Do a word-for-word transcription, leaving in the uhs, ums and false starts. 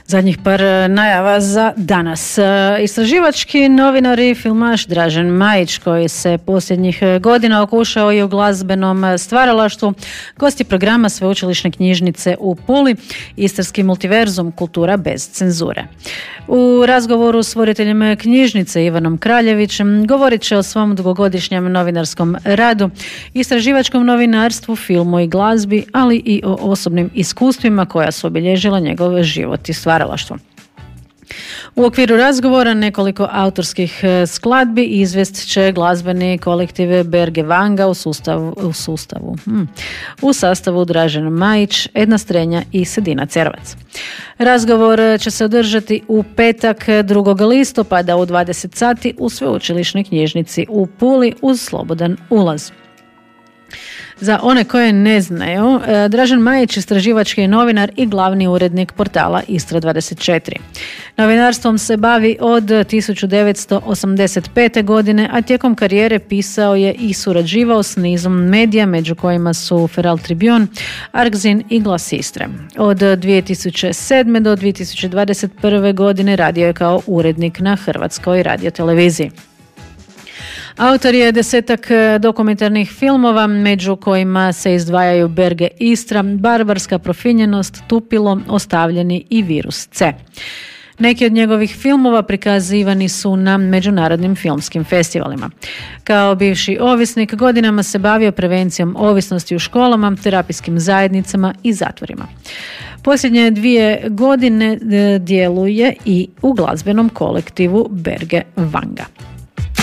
Zadnjih par najava za danas. Istraživački novinar i filmaš Dražen Majić, koji se posljednjih godina okušao i u glazbenom stvaralaštvu, gost je programa Sveučilišne knjižnice u Puli, Istarski multiverzum, kultura bez cenzure. U razgovoru s voditeljem knjižnice Ivanom Kraljevićem govorit će o svom dugogodišnjem novinarskom radu, istraživačkom novinarstvu, filmu i glazbi, ali i o osobnim iskustvima koja su obilježila njegov život i stvaralaštvo. U okviru razgovora nekoliko autorskih skladbi izvest će glazbeni kolektiv Berge Vanga u sustavu, u, sustavu, hmm, u sastavu Dražen Majić, Edna Strenja i Sedina Cerovac. Razgovor će se održati u petak drugog listopada u dvadeset sati u Sveučilišnoj knjižnici u Puli uz slobodan ulaz. Za one koje ne znaju, Dražen Majić je istraživački novinar i glavni urednik portala Istra dvadeset četiri. Novinarstvom se bavi od tisuću devetsto osamdeset pete. godine, a tijekom karijere pisao je i surađivao s nizom medija, među kojima su Feral Tribune, Arkzin i Glas Istre. Od dvije tisuće sedme. do dvije tisuće dvadeset prve. godine radio je kao urednik na Hrvatskoj radioteleviziji. Autor je desetak dokumentarnih filmova, među kojima se izdvajaju Berge Istra, Barbarska profinjenost, Tupilo, Ostavljeni i Virus C. Neki od njegovih filmova prikazivani su na međunarodnim filmskim festivalima. Kao bivši ovisnik godinama se bavio prevencijom ovisnosti u školama, terapijskim zajednicama i zatvorima. Posljednje dvije godine djeluje i u glazbenom kolektivu Berge Vanga.